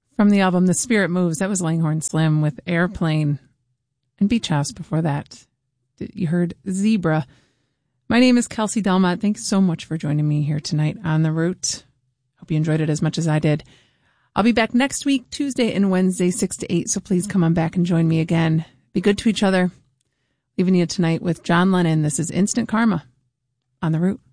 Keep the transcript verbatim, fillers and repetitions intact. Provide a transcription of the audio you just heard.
From the album The Spirit Moves, that was Langhorne Slim with Airplane, and Beach House before that. You heard Zebra. My name is Kelsey Delmont. Thanks so much for joining me here tonight on The Root. Hope you enjoyed it as much as I did. I'll be back next week, Tuesday and Wednesday, six to eight, so please come on back and join me again. Be good to each other. Leaving you tonight with John Lennon. This is Instant Karma on The Root.